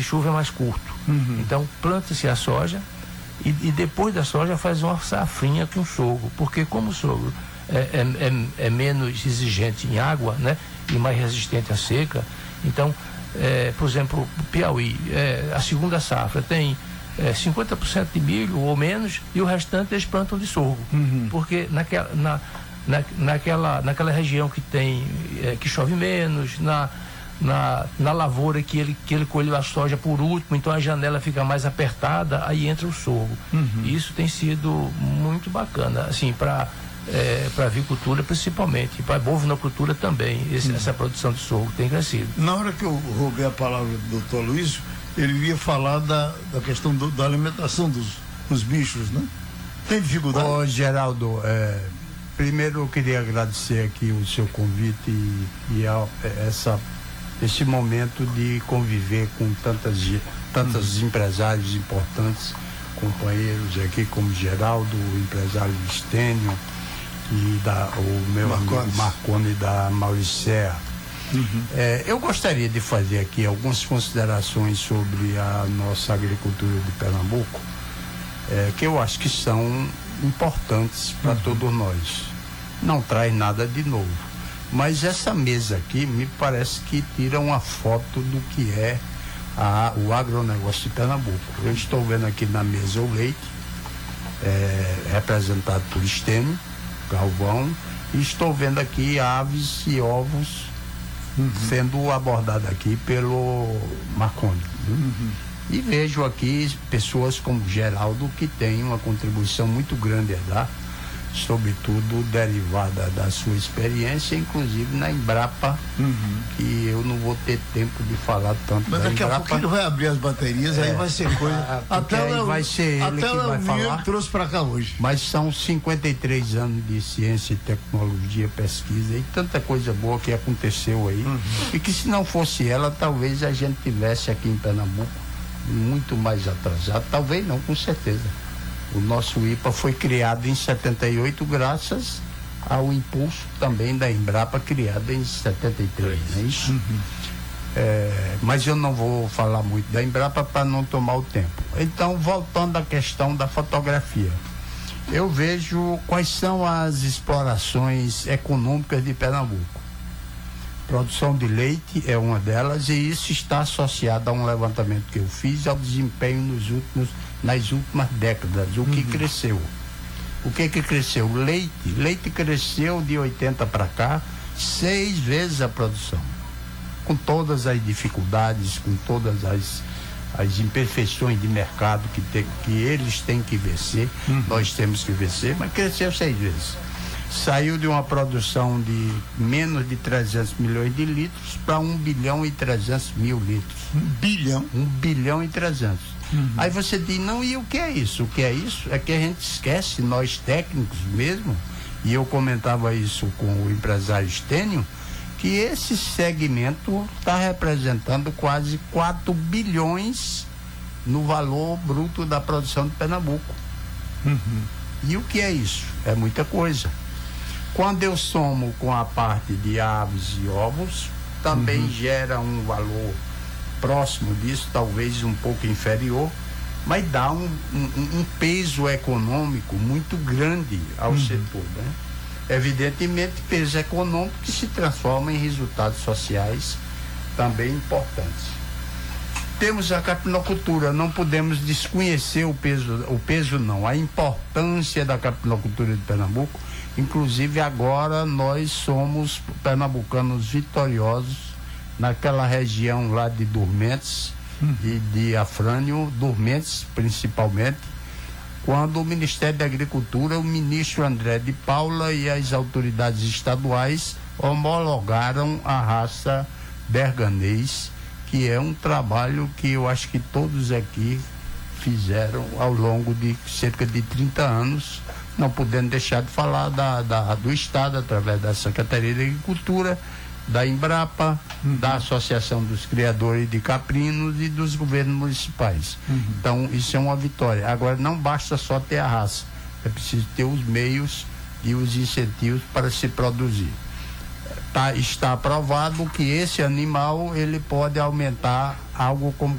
de chuva é mais curto. Então planta-se a soja e depois da soja faz uma safrinha com sorgo, porque como o sorgo é menos exigente em água, né, e mais resistente à seca, então, por exemplo, Piauí, a segunda safra tem 50% de milho ou menos, e o restante eles plantam de sorgo, porque naquela região que chove menos, na lavoura que ele colheu a soja por último, então a janela fica mais apertada, aí entra o sorgo. Isso tem sido muito bacana, assim, para avicultura principalmente, e para a bovinocultura também. Essa produção de sorgo tem crescido. Na hora que eu roubei a palavra do doutor Luiz, ele ia falar da questão da alimentação dos bichos, né? Tem dificuldade? Ô, Geraldo, primeiro eu queria agradecer aqui o seu convite e esse momento de conviver com tantos empresários importantes, companheiros aqui como Geraldo, o empresário Estênio e o meu amigo Marconi da Mauricéa. Eu gostaria de fazer aqui algumas considerações sobre a nossa agricultura de Pernambuco, que eu acho que são importantes para todos nós. Não traz nada de novo, mas essa mesa aqui me parece que tira uma foto do que é o agronegócio de Pernambuco. Eu estou vendo aqui na mesa o leite, representado por Estênio, Galvão, e estou vendo aqui aves e ovos sendo abordado aqui pelo Marconi. E vejo aqui pessoas como Geraldo, que tem uma contribuição muito grande a dar, sobretudo derivada da sua experiência, inclusive na Embrapa, que eu não vou ter tempo de falar tanto. Mas daqui a pouco ele vai abrir as baterias, aí vai ser coisa. Até vai ser ele que vai falar. Trouxe para cá hoje. Mas são 53 anos de ciência e tecnologia, pesquisa e tanta coisa boa que aconteceu aí, e que se não fosse ela, talvez a gente tivesse aqui em Pernambuco muito mais atrasado. Talvez não, com certeza. O nosso IPA foi criado em 78 graças ao impulso também da Embrapa, criada em 73, não é isso? Mas eu não vou falar muito da Embrapa para não tomar o tempo. Então, voltando à questão da fotografia, eu vejo quais são as explorações econômicas de Pernambuco. Produção de leite é uma delas, e isso está associado a um levantamento que eu fiz ao desempenho nas últimas décadas. O que cresceu? O que cresceu? Leite cresceu de 80 para cá 6 vezes a produção, com todas as dificuldades, com todas as imperfeições de mercado que eles têm que vencer, nós temos que vencer, mas cresceu 6 vezes. Saiu de uma produção de menos de 300 milhões de litros para 1 bilhão e 300 mil litros. 1 bilhão? 1 bilhão e 300. Aí você diz, não, e o que é isso? O que é isso? É que a gente esquece, nós técnicos mesmo, e eu comentava isso com o empresário Estênio, que esse segmento está representando quase 4 bilhões no valor bruto da produção de Pernambuco. E o que é isso? É muita coisa. Quando eu somo com a parte de aves e ovos, também gera um valor próximo disso, talvez um pouco inferior, mas dá um peso econômico muito grande ao setor, né? Evidentemente, peso econômico que se transforma em resultados sociais também importantes. Temos a capinocultura, não podemos desconhecer a importância da capinocultura de Pernambuco. Inclusive agora nós somos pernambucanos vitoriosos naquela região lá de Dormentes e de Afrânio, Dormentes principalmente, quando o Ministério da Agricultura, o ministro André de Paula e as autoridades estaduais homologaram a raça berganês, que é um trabalho que eu acho que todos aqui fizeram ao longo de cerca de 30 anos, não podendo deixar de falar do Estado, através da Secretaria de Agricultura, da Embrapa, da Associação dos Criadores de Caprinos e dos governos municipais. Então, isso é uma vitória. Agora, não basta só ter a raça, é preciso ter os meios e os incentivos para se produzir. Está aprovado que esse animal ele pode aumentar algo como